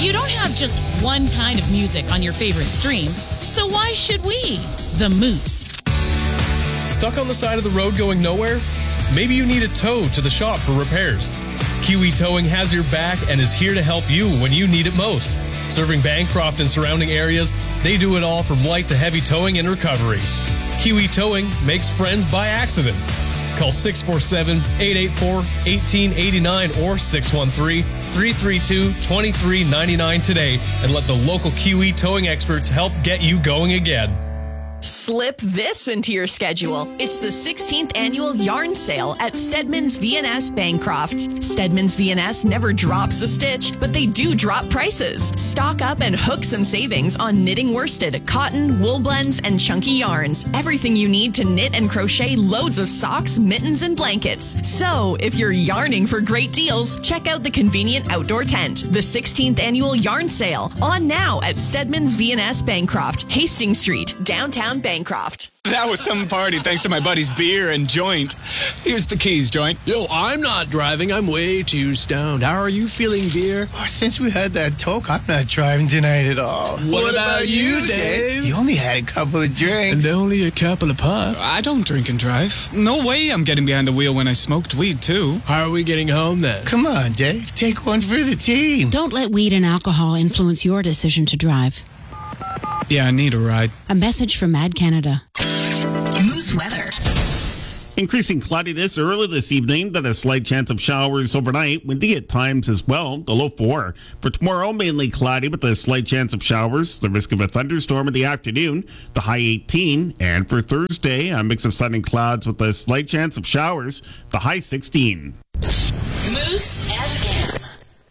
You don't have just one kind of music on your favorite stream, so why should we? The Moose. Stuck on the side of the road going nowhere? Maybe you need a tow to the shop for repairs. Kiwi Towing has your back and is here to help you when you need it most. Serving Bancroft and surrounding areas, they do it all from light to heavy towing and recovery. Kiwi Towing makes friends by accident. Call 647-884-1889 or 613-332-2399 today and let the local Kiwi Towing experts help get you going again. Slip this into your schedule. It's the 16th annual yarn sale at Stedman's V&S Bancroft. Stedman's V&S never drops a stitch, but they do drop prices. Stock up and hook some savings on knitting worsted, cotton, wool blends, and chunky yarns. Everything you need to knit and crochet loads of socks, mittens, and blankets. So, if you're yarning for great deals, check out the convenient outdoor tent. The 16th annual yarn sale, on now at Stedman's V&S Bancroft, Hastings Street, downtown Bancroft. That was some party thanks to my buddy's beer and joint. Here's the keys, joint. Yo, I'm not driving. I'm way too stoned. How are you feeling, beer? Oh, since we had that talk, I'm not driving tonight at all. What about you, Dave? You only had a couple of drinks. And only a couple of puffs. I don't drink and drive. No way I'm getting behind the wheel when I smoked weed, too. How are we getting home, then? Come on, Dave. Take one for the team. Don't let weed and alcohol influence your decision to drive. Yeah, I need a ride. A message from Mad Canada. Moose weather. Increasing cloudiness early this evening, then a slight chance of showers overnight. Windy at times as well, the low 4. For tomorrow, mainly cloudy with a slight chance of showers. The risk of a thunderstorm in the afternoon, the high 18. And for Thursday, a mix of sun and clouds with a slight chance of showers, the high 16. Moose